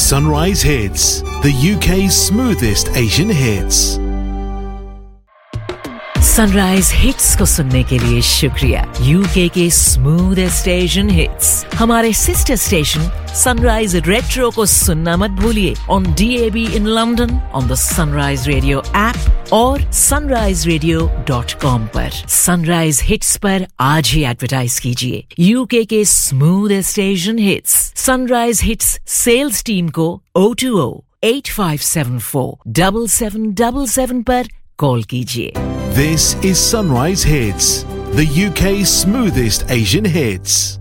Sunrise Hits, the UK's smoothest Asian hits. Sunrise hits को सुनने के लिए शुक्रिया। यूके के स्मूथेस्ट एशियन हिट्स हमारे सिस्टर स्टेशन सनराइज रेट्रो को सुनना मत भूलिए on DAB in London, on the sunrise radio app और sunriseradio.com पर। सनराइज हिट्स पर आज ही एडवर्टाइज कीजिए। यूके के smoothest Asian hits sunrise hits sales team को 020-8574-7777 पर कॉल कीजिए। This is Sunrise Hits, the UK's smoothest Asian hits.